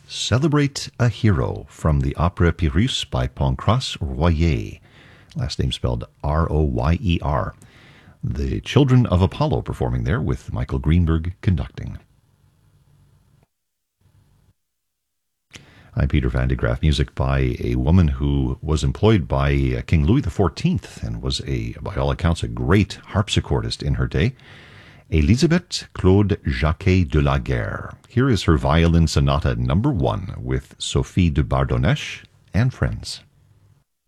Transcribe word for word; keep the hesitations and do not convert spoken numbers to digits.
Celebrate a Hero from the Opera Pyrrhus by Pancras Royer, last name spelled R O Y E R. The Children of Apollo performing there with Michael Greenberg conducting. I'm Peter Van de Graaff, music by a woman who was employed by King Louis the fourteenth and was, a, by all accounts, a great harpsichordist in her day. Elisabeth Claude Jacquet de la Guerre. Here is her violin sonata number one with Sophie de Bardonèche and friends.